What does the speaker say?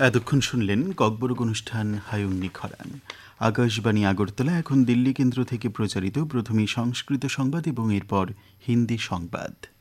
এতক্ষণ শুনলেন ককবরক অনুষ্ঠান হায়ুন্নি খরান। আকাশবাণী আগরতলা এখন দিল্লি কেন্দ্র থেকে প্রচারিত প্রথমেই সংস্কৃত সংবাদ এবং এরপর হিন্দি সংবাদ।